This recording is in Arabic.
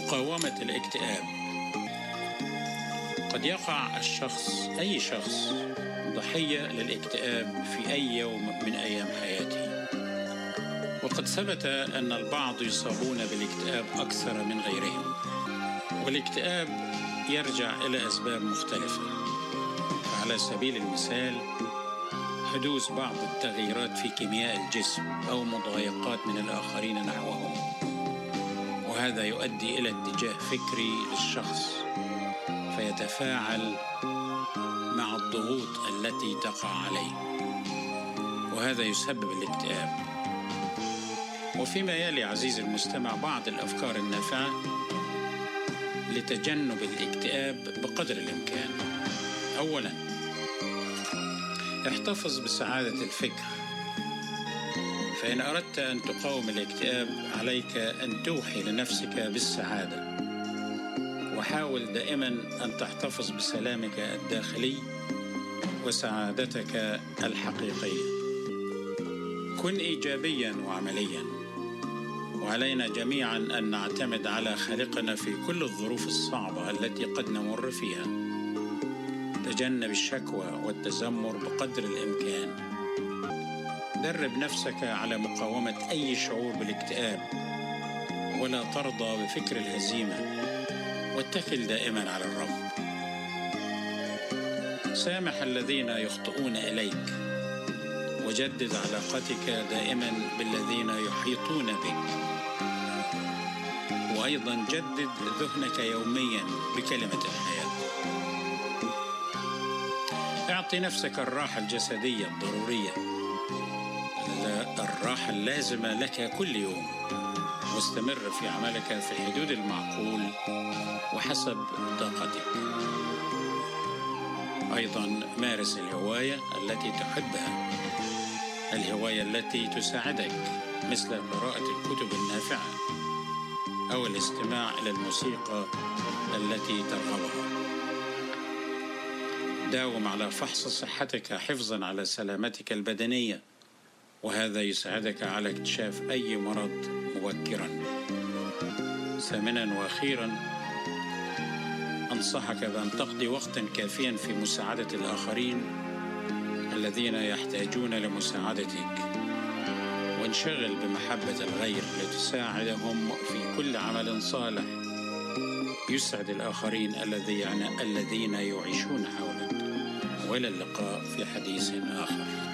مقاومة الاكتئاب. قد يقع أي شخص ضحية للاكتئاب في أي يوم من أيام حياته، وقد ثبت أن البعض يصابون بالاكتئاب أكثر من غيرهم، والاكتئاب يرجع إلى أسباب مختلفة. فعلى سبيل المثال حدوث بعض التغييرات في كيمياء الجسم أو مضايقات من الآخرين نحوهم، وهذا يؤدي إلى اتجاه فكري للشخص فيتفاعل مع الضغوط التي تقع عليه، وهذا يسبب الاكتئاب. وفيما يلي عزيزي المستمع بعض الأفكار النافعة لتجنب الاكتئاب بقدر الإمكان. أولاً، احتفظ بسعادة الفكر، فإن أردت أن تقاوم الاكتئاب عليك أن توحي لنفسك بالسعادة، وحاول دائما أن تحتفظ بسلامك الداخلي وسعادتك الحقيقية. كن إيجابيا وعمليا، وعلينا جميعا أن نعتمد على خالقنا في كل الظروف الصعبة التي قد نمر فيها. تجنب الشكوى والتذمر بقدر الإمكان. درب نفسك على مقاومة أي شعور بالاكتئاب، ولا ترضى بفكر الهزيمة، واتكل دائما على الرب. سامح الذين يخطئون إليك، وجدد علاقتك دائما بالذين يحيطون بك، وأيضا جدد ذهنك يوميا بكلمة الحياة. اعطي نفسك الراحة الجسدية الضرورية، الراحة اللازمة لك كل يوم، واستمر في عملك في حدود المعقول وحسب طاقتك. أيضا مارس الهواية التي تحبها، الهواية التي تساعدك، مثل قراءة الكتب النافعة أو الاستماع إلى الموسيقى التي ترغبها. داوم على فحص صحتك حفظا على سلامتك البدنية، وهذا يساعدك على اكتشاف أي مرض مبكرا. ثامنا وأخيرا، أنصحك بأن تقضي وقتا كافيا في مساعدة الآخرين الذين يحتاجون لمساعدتك، وانشغل بمحبة الغير لتساعدهم في كل عمل صالح يسعد الآخرين الذين يعيشون حولك. وإلى اللقاء في حديث آخر.